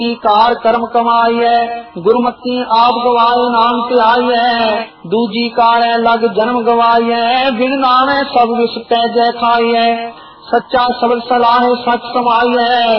Car कर्म कमाई है, गुरमती आप गवाए नाम ध्याई है। दूजी कार है लग जन्म गवाई है, बिन नाम सब विष तै जय खाई है। सच्चा शब्द सलाह सच समाई है,